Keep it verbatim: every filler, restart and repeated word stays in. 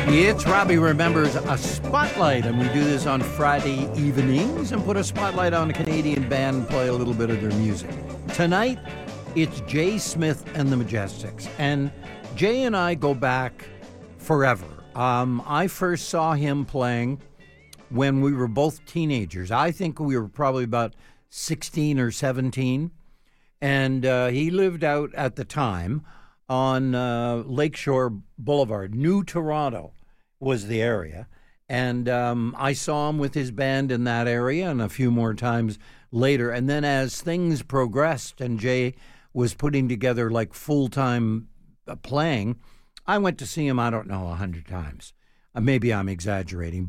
It's Robbie Remembers a Spotlight, and we do this on Friday evenings and put a spotlight on a Canadian band and play a little bit of their music. Tonight, it's Jay Smith and the Majestics, and Jay and I go back forever. Um, I first saw him playing when we were both teenagers. I think we were probably about sixteen or seventeen, and uh, he lived out at the time on uh, Lakeshore Boulevard. New Toronto was the area. And um, I saw him with his band in that area and a few more times later. And then as things progressed and Jay was putting together like full-time uh, playing, I went to see him, I don't know, a hundred times. Uh, maybe I'm exaggerating.